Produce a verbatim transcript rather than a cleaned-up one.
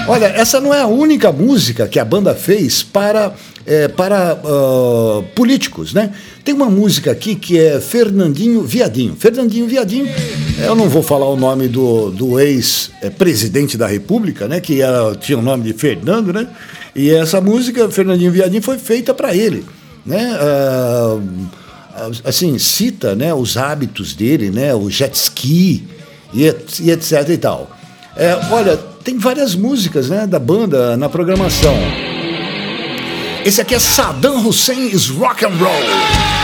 Olha, essa não é a única música que a banda fez para, é, para uh, políticos, né? Tem uma música aqui que é Fernandinho Viadinho. Fernandinho Viadinho, eu não vou falar o nome do, do ex-presidente da República, né? Que era, tinha o nome de Fernando, né? E essa música, Fernandinho Viadinho, foi feita para ele, né? Uh, assim, cita, né, os hábitos dele, né? O jet ski e, e etc e tal. É, olha, tem várias músicas, né, da banda na programação. Esse aqui é Saddam Hussein's Rock and Roll.